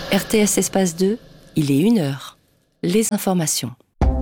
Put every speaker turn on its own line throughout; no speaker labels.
RTS Espace 2, il est 1h. Les informations.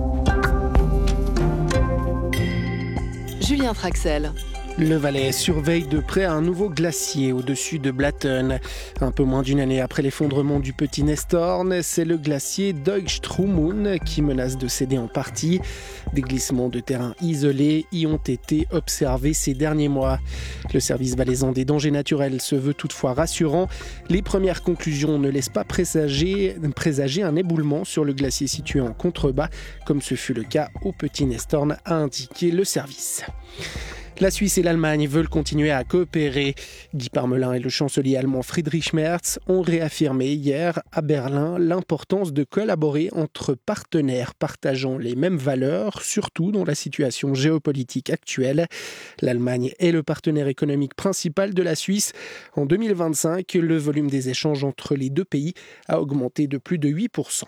Julien Traxel.
Le Valais surveille de près un nouveau glacier au-dessus de Blatten. Un peu moins d'une année après l'effondrement du Petit Nestorn, c'est le glacier Deutschstromund qui menace de céder en partie. Des glissements de terrain isolés y ont été observés ces derniers mois. Le service valaisan des dangers naturels se veut toutefois rassurant. Les premières conclusions ne laissent pas présager un éboulement sur le glacier situé en contrebas, comme ce fut le cas au Petit Nestorn, a indiqué le service. La Suisse et l'Allemagne veulent continuer à coopérer. Guy Parmelin et le chancelier allemand Friedrich Merz ont réaffirmé hier à Berlin l'importance de collaborer entre partenaires partageant les mêmes valeurs, surtout dans la situation géopolitique actuelle. L'Allemagne est le partenaire économique principal de la Suisse. En 2025, le volume des échanges entre les deux pays a augmenté de plus de 8%.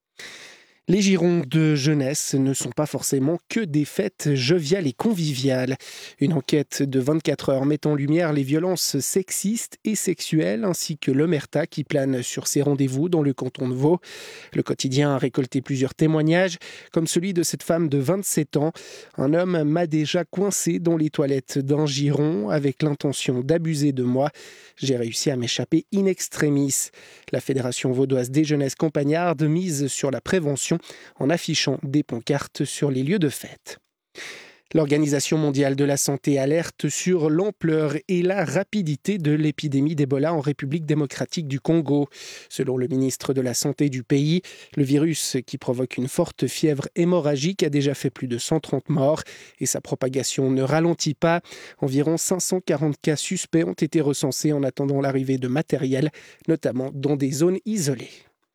Les girons de jeunesse ne sont pas forcément que des fêtes joviales et conviviales. Une enquête de 24 heures met en lumière les violences sexistes et sexuelles ainsi que l'omerta qui plane sur ces rendez-vous dans le canton de Vaud. Le quotidien a récolté plusieurs témoignages, comme celui de cette femme de 27 ans. Un homme m'a déjà coincé dans les toilettes d'un giron avec l'intention d'abuser de moi. J'ai réussi à m'échapper in extremis. La Fédération vaudoise des jeunesses campagnardes mise sur la prévention en affichant des pancartes sur les lieux de fête. L'Organisation mondiale de la santé alerte sur l'ampleur et la rapidité de l'épidémie d'Ebola en République démocratique du Congo. Selon le ministre de la Santé du pays, le virus qui provoque une forte fièvre hémorragique a déjà fait plus de 130 morts et sa propagation ne ralentit pas. Environ 540 cas suspects ont été recensés en attendant l'arrivée de matériel, notamment dans des zones isolées.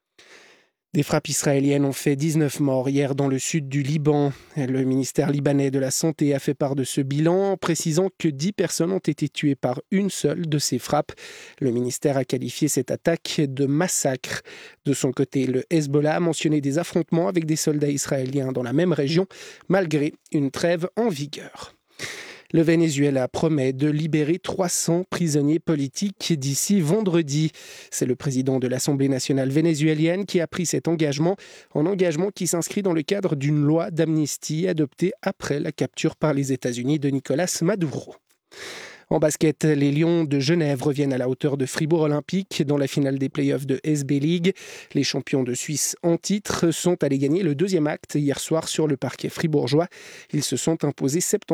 Des frappes israéliennes ont fait 19 morts hier dans le sud du Liban. Le ministère libanais de la Santé a fait part de ce bilan, précisant que 10 personnes ont été tuées par une seule de ces frappes. Le ministère a qualifié cette attaque de massacre. De son côté, le Hezbollah a mentionné des affrontements avec des soldats israéliens dans la même région, malgré une trêve en vigueur. Le Venezuela promet de libérer 300 prisonniers politiques d'ici vendredi. C'est le président de l'Assemblée nationale vénézuélienne qui a pris cet engagement, un engagement qui s'inscrit dans le cadre d'une loi d'amnistie adoptée après la capture par les États-Unis de Nicolás Maduro. En basket, les Lions de Genève reviennent à la hauteur de Fribourg Olympique dans la finale des playoffs de SB League. Les champions de Suisse en titre sont allés gagner le deuxième acte hier soir sur le parquet fribourgeois. Ils se sont imposés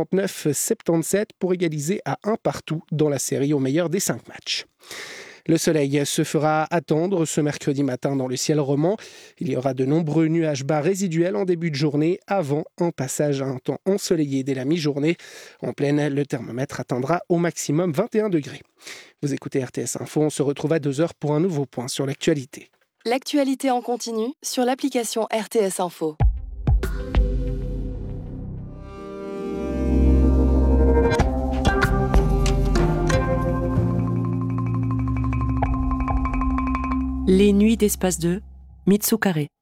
79-77 pour égaliser à 1 partout dans la série au meilleur des 5 matchs. Le soleil se fera attendre ce mercredi matin dans le ciel roman. Il y aura de nombreux nuages bas résiduels en début de journée avant un passage à un temps ensoleillé dès la mi-journée. En pleine, le thermomètre atteindra au maximum 21 degrés. Vous écoutez RTS Info, on se retrouve à 2h pour un nouveau point sur l'actualité.
L'actualité en continu sur l'application RTS Info.
Les nuits d'Espace 2, Mitsu Carré.